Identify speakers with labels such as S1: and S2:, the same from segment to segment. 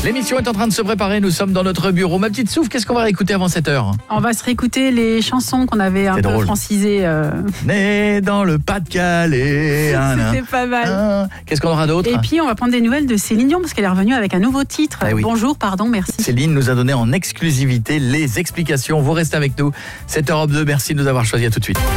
S1: L'émission est en train de se préparer, nous sommes dans notre bureau. Ma petite Souf, qu'est-ce qu'on va réécouter avant 7h?
S2: On va se réécouter les chansons qu'on avait un peu francisées.
S1: Né dans le Pas-de-Calais.
S2: C'était pas mal.
S1: Qu'est-ce qu'on aura d'autre?
S2: Et puis on va prendre des nouvelles de Céline Dion parce qu'elle est revenue avec un nouveau titre.
S1: Oui.
S2: Bonjour, pardon, merci.
S1: Céline nous a donné en exclusivité les explications. Vous restez avec nous. 7 Europe 2, merci de nous avoir choisis. À tout de suite.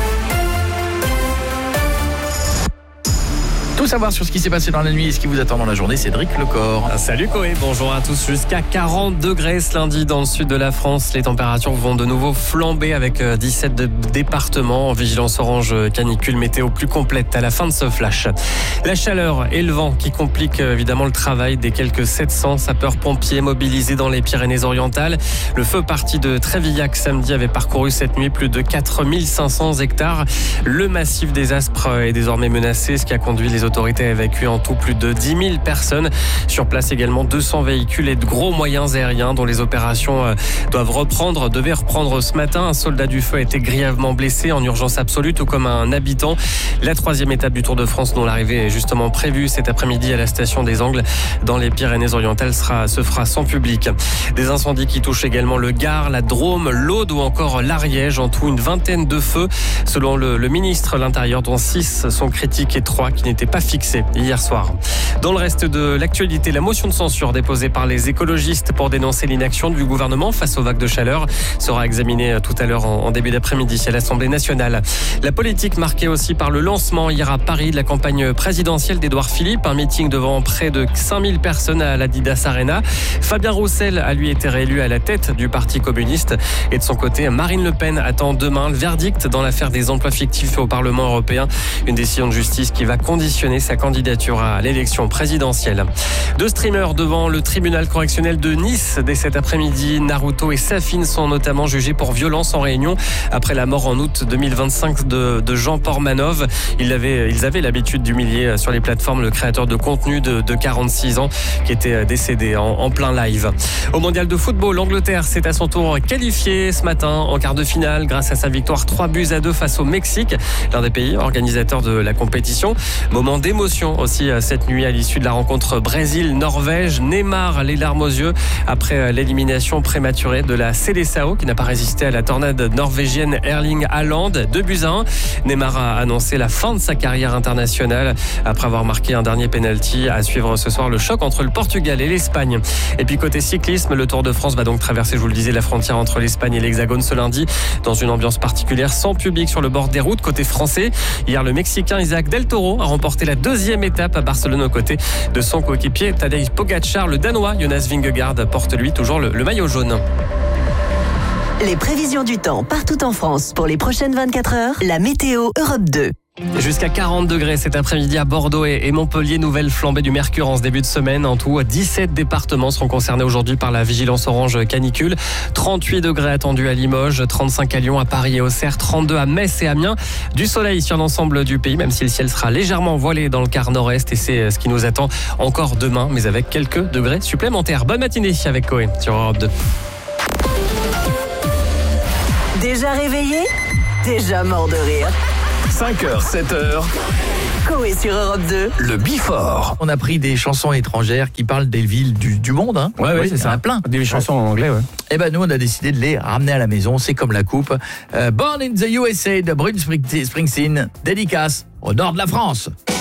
S1: Tout savoir sur ce qui s'est passé dans la nuit et ce qui vous attend dans la journée, Cédric Lecor.
S3: Salut Koé, bonjour à tous. Jusqu'à 40 degrés ce lundi dans le sud de la France. Les températures vont de nouveau flamber avec 17 départements en vigilance orange canicule météo plus complète à la fin de ce flash. La chaleur et le vent qui compliquent évidemment le travail des quelques 700 sapeurs-pompiers mobilisés dans les Pyrénées-Orientales. Le feu parti de Trévillac samedi avait parcouru cette nuit plus de 4500 hectares. Le massif des Aspres est désormais menacé, ce qui a conduit les autorités à évacuer en tout plus de 10 000 personnes. Sur place également 200 véhicules et de gros moyens aériens dont les opérations devaient reprendre ce matin. Un soldat du feu a été grièvement blessé en urgence absolue, tout comme un habitant. La 3e étape du Tour de France dont l'arrivée est justement prévue cet après-midi à la station des Angles dans les Pyrénées-Orientales se fera sans public. Des incendies qui touchent également le Gard, la Drôme, l'Aude ou encore l'Ariège. En tout, une vingtaine de feux selon le ministre de l'Intérieur, dont 6 sont critiques et 3 qui n'étaient pas fixé hier soir. Dans le reste de l'actualité, la motion de censure déposée par les écologistes pour dénoncer l'inaction du gouvernement face aux vagues de chaleur sera examinée tout à l'heure en début d'après-midi à l'Assemblée nationale. La politique marquée aussi par le lancement hier à Paris de la campagne présidentielle d'Édouard Philippe, un meeting devant près de 5000 personnes à l'Adidas Arena. Fabien Roussel a lui été réélu à la tête du Parti communiste et de son côté, Marine Le Pen attend demain le verdict dans l'affaire des emplois fictifs au Parlement européen, une décision de justice qui va conditionner sa candidature à l'élection présidentielle. 2 streamers devant le tribunal correctionnel de Nice dès cet après-midi. Naruto et Safine sont notamment jugés pour violence en réunion après la mort en août 2025 de Jean Portmanov. Ils avaient l'habitude d'humilier sur les plateformes le créateur de contenu de 46 ans qui était décédé en plein live. Au mondial de football, l'Angleterre s'est à son tour qualifiée ce matin en quart de finale grâce à sa victoire 3-2 face au Mexique, l'un des pays organisateurs de la compétition. Moment d'émotion aussi cette nuit à l'issue de la rencontre Brésil-Norvège. Neymar les larmes aux yeux après l'élimination prématurée de la Seleção qui n'a pas résisté à la tornade norvégienne Erling Haaland. 2-1. Neymar a annoncé la fin de sa carrière internationale après avoir marqué un dernier penalty. À suivre ce soir le choc entre le Portugal et l'Espagne. Et puis côté cyclisme, le Tour de France va donc traverser, je vous le disais, la frontière entre l'Espagne et l'Hexagone ce lundi dans une ambiance particulière, sans public sur le bord des routes. Côté français, hier le Mexicain Isaac Del Toro a remporté la 2e étape à Barcelone aux côtés de son coéquipier Tadej Pogacar. Le Danois Jonas Vingegaard porte lui toujours le maillot jaune.
S4: Les prévisions du temps partout en France pour les prochaines 24 heures, la météo Europe 2.
S3: Jusqu'à 40 degrés cet après-midi à Bordeaux et Montpellier, nouvelle flambée du mercure en ce début de semaine. En tout, 17 départements seront concernés aujourd'hui par la vigilance orange canicule. 38 degrés attendus à Limoges, 35 à Lyon, à Paris et Auxerre, 32 à Metz et Amiens. Du soleil sur l'ensemble du pays, même si le ciel sera légèrement voilé dans le quart nord-est. Et c'est ce qui nous attend encore demain, mais avec quelques degrés supplémentaires. Bonne matinée avec Koé sur Europe 2.
S4: Déjà réveillé? Déjà mort de rire.
S5: 5h, 7h.
S4: Koé sur Europe 2.
S5: Le Before.
S1: On a pris des chansons étrangères qui parlent des villes du monde. Hein.
S6: Ouais, c'est ça.
S1: Il y en a plein.
S6: Des chansons en anglais, ouais.
S1: Et ben nous, on a décidé de les ramener à la maison. C'est comme la coupe. Born in the USA de Bruce Springsteen. Dédicace au nord de la France.